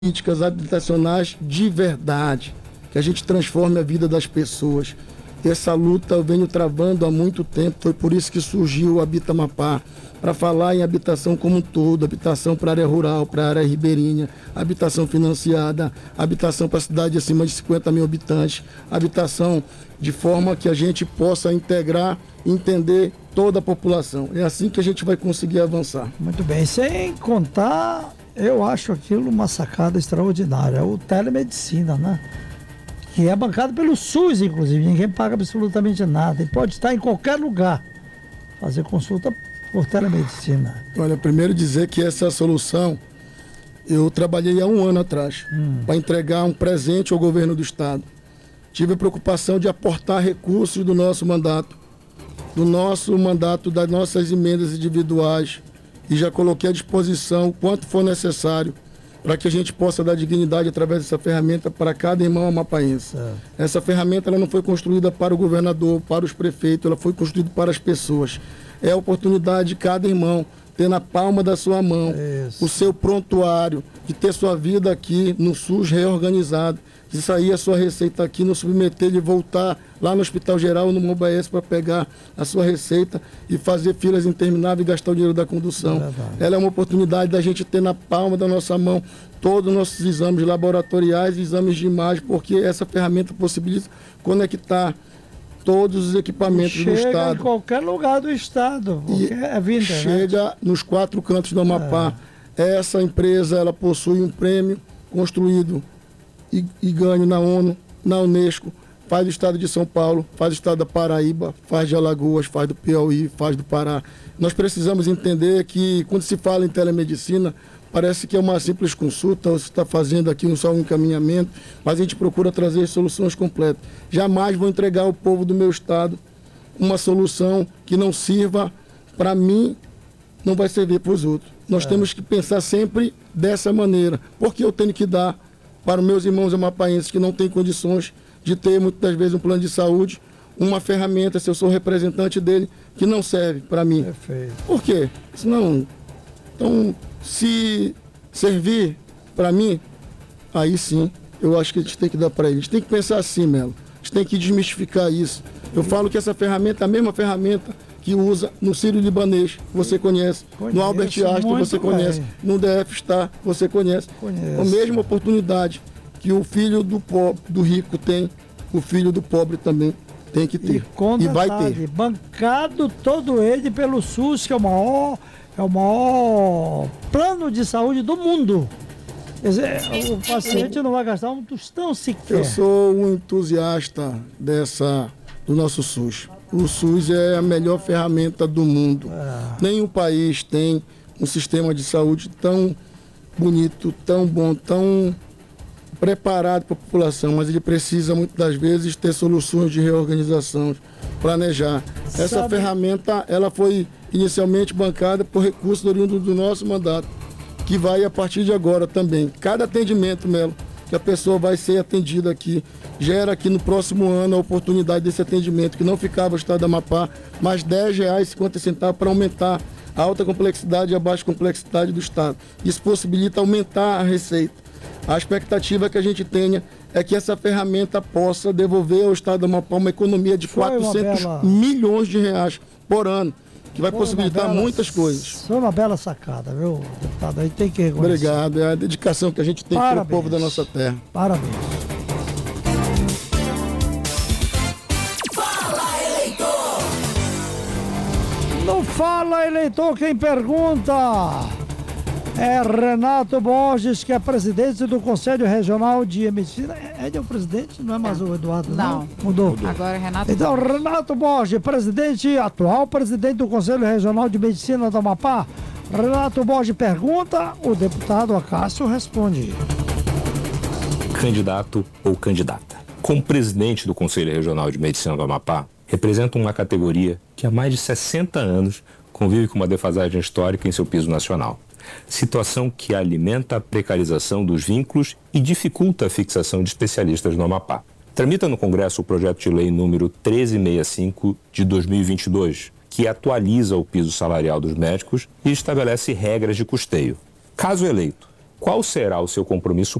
políticas habitacionais de verdade, que a gente transforme a vida das pessoas. Essa luta eu venho travando há muito tempo, foi por isso que surgiu o Habita Amapá, para falar em habitação como um todo, habitação para a área rural, para a área ribeirinha, habitação financiada, habitação para a cidade acima de 50 mil habitantes, habitação de forma que a gente possa integrar, entender toda a população. É assim que a gente vai conseguir avançar. Muito bem, sem contar, eu acho aquilo uma sacada extraordinária, é o telemedicina, né? Que é bancado pelo SUS, inclusive, ninguém paga absolutamente nada, e pode estar em qualquer lugar, fazer consulta por telemedicina. Olha, primeiro dizer que essa solução, eu trabalhei há um ano atrás, para entregar um presente ao governo do estado. Tive a preocupação de aportar recursos do nosso mandato, das nossas emendas individuais, e já coloquei à disposição o quanto for necessário para que a gente possa dar dignidade através dessa ferramenta para cada irmão amapaense. Essa ferramenta ela não foi construída para o governador, para os prefeitos, ela foi construída para as pessoas. É a oportunidade de cada irmão ter na palma da sua mão o seu prontuário, de ter sua vida aqui no SUS reorganizado, de sair a sua receita aqui, não submeter, de voltar lá no Hospital Geral, no Mobaes, para pegar a sua receita e fazer filas intermináveis e gastar o dinheiro da condução. Ela é uma oportunidade da gente ter na palma da nossa mão todos os nossos exames laboratoriais e exames de imagem, porque essa ferramenta possibilita conectar todos os equipamentos do estado. Chega em qualquer lugar do estado, é vinda, chega, né? Nos 4 cantos do Amapá. Essa empresa, ela possui um prêmio construído e ganho na ONU, na Unesco, faz do estado de São Paulo, faz do estado da Paraíba, faz de Alagoas, faz do Piauí, faz do Pará. Nós precisamos entender que quando se fala em telemedicina, parece que é uma simples consulta, você está fazendo aqui só um encaminhamento, mas a gente procura trazer soluções completas. Jamais vou entregar ao povo do meu estado uma solução que não sirva para mim, não vai servir para os outros. Nós temos que pensar sempre dessa maneira, porque eu tenho que dar para os meus irmãos amapaenses que não têm condições de ter, muitas das vezes, um plano de saúde, uma ferramenta, se eu sou representante dele, que não serve para mim. Perfeito. Por quê? Senão, então, se servir para mim, aí sim, eu acho que a gente tem que dar para ele. A gente tem que pensar assim, Melo. A gente tem que desmistificar isso. Eu falo que essa ferramenta é a mesma ferramenta que usa no Sírio-Libanês, você conhece, no Albert Einstein, você conhece, no DF-Star, você conhece. A mesma oportunidade que o filho do rico tem, o filho do pobre também tem que ter. E vai ter. Bancado todo ele pelo SUS, que é o maior plano de saúde do mundo. Quer dizer, o paciente não vai gastar um tostão sequer. Eu sou um entusiasta do nosso SUS. O SUS é a melhor ferramenta do mundo. Nenhum país tem um sistema de saúde tão bonito, tão bom, tão preparado para a população, mas ele precisa muitas das vezes ter soluções de reorganização, planejar. Essa ferramenta, ela foi inicialmente bancada por recursos oriundos do nosso mandato, que vai a partir de agora também. Cada atendimento, Melo, que a pessoa vai ser atendida aqui, gera aqui no próximo ano a oportunidade desse atendimento, que não ficava no estado do Amapá, mais R$10,50 para aumentar a alta complexidade e a baixa complexidade do estado. Isso possibilita aumentar a receita. A expectativa que a gente tenha é que essa ferramenta possa devolver ao estado do Amapá uma economia de 400 milhões de reais por ano, que vai possibilitar muitas coisas. Foi uma bela sacada, viu, deputado? Aí tem que reconhecer. Obrigado, é a dedicação que a gente tem para o povo da nossa terra. Parabéns. Fala, eleitor! No Fala, eleitor, quem pergunta é Renato Borges, que é presidente do Conselho Regional de Medicina. Ele é o presidente, não é mais o Eduardo? Não. Mudou. Agora é Renato Então, Borges. Renato Borges, atual presidente do Conselho Regional de Medicina do Amapá. Renato Borges pergunta, o deputado Acácio responde. Candidato ou candidata. Como presidente do Conselho Regional de Medicina do Amapá, representa uma categoria que há mais de 60 anos convive com uma defasagem histórica em seu piso nacional. Situação que alimenta a precarização dos vínculos e dificulta a fixação de especialistas no Amapá. Tramita no Congresso o projeto de lei número 1365 de 2022, que atualiza o piso salarial dos médicos e estabelece regras de custeio. Caso eleito, qual será o seu compromisso